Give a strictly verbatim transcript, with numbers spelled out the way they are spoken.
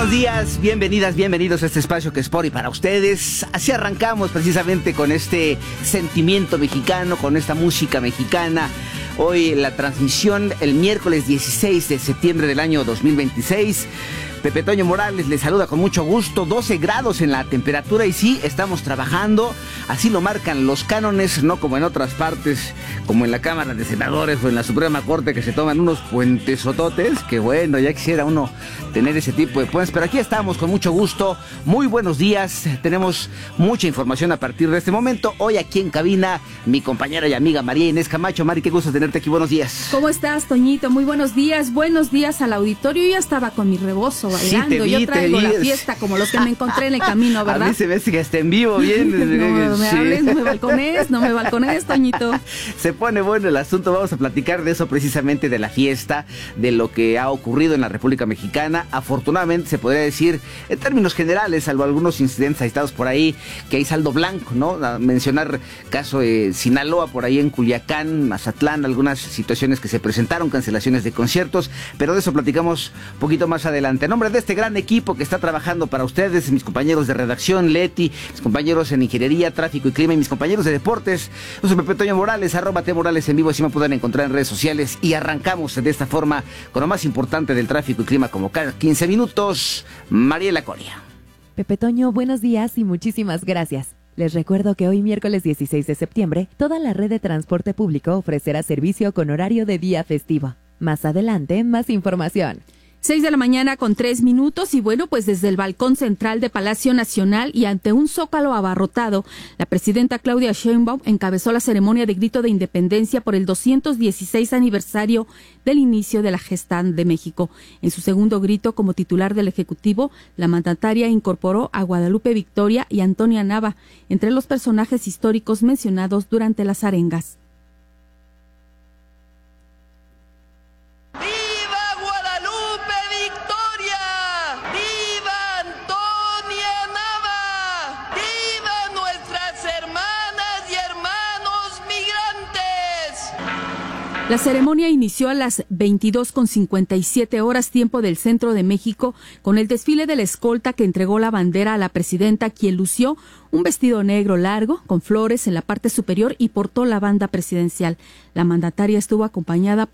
buenos días, bienvenidas, bienvenidos a este espacio que es por y para ustedes. Así arrancamos precisamente con este sentimiento mexicano, con esta música mexicana. Hoy la transmisión el miércoles dieciséis de septiembre del año dos mil veintiséis. Pepe Toño Morales les saluda con mucho gusto. doce grados en la temperatura y sí, estamos trabajando. Así lo marcan los cánones, no como en otras partes, como en la Cámara de Senadores o en la Suprema Corte, que se toman unos puentesototes. Que bueno, ya quisiera uno tener ese tipo de puentes. Pero aquí estamos con mucho gusto. Muy buenos días. Tenemos mucha información a partir de este momento. Hoy aquí en cabina, mi compañera y amiga María Inés Camacho. Mari, qué gusto tenerte aquí. Buenos días. ¿Cómo estás, Toñito? Muy buenos días. Buenos días al auditorio. Yo ya estaba con mi rebozo bailando. Sí, vi, yo traigo la fiesta como los que me encontré en el camino, ¿verdad? A mí se ve que está en vivo bien. No me sí. hables, no me balcones, no me balcones, Toñito. Se pone bueno el asunto. Vamos a platicar de eso precisamente, de la fiesta, de lo que ha ocurrido en la República Mexicana. Afortunadamente se podría decir, en términos generales, salvo algunos incidentes aislados por ahí, que hay saldo blanco, ¿no? A mencionar caso de Sinaloa, por ahí en Culiacán, Mazatlán, algunas situaciones que se presentaron, cancelaciones de conciertos, pero de eso platicamos un poquito más adelante. En nombre de este gran equipo que está trabajando para ustedes, mis compañeros de redacción, Leti, mis compañeros en ingeniería, tráfico y clima y mis compañeros de deportes, yo soy Pepe Toño Morales, arroba T Morales en vivo, así me pueden encontrar en redes sociales y arrancamos de esta forma con lo más importante del tráfico y clima como cada quince minutos, Mariela Coria. Pepe Toño, buenos días y muchísimas gracias. Les recuerdo que hoy miércoles dieciséis de septiembre, toda la red de transporte público ofrecerá servicio con horario de día festivo. Más adelante, más información. Seis de la mañana con tres minutos y bueno, pues desde el balcón central de Palacio Nacional y ante un zócalo abarrotado, la presidenta Claudia Sheinbaum encabezó la ceremonia de grito de independencia por el doscientos dieciséis aniversario del inicio de la gesta de México. En su segundo grito como titular del Ejecutivo, la mandataria incorporó a Guadalupe Victoria y Antonia Nava entre los personajes históricos mencionados durante las arengas. La ceremonia inició a las veintidós con cincuenta y siete horas tiempo del centro de México con el desfile de la escolta que entregó la bandera a la presidenta, quien lució un vestido negro largo con flores en la parte superior y portó la banda presidencial. La mandataria estuvo acompañada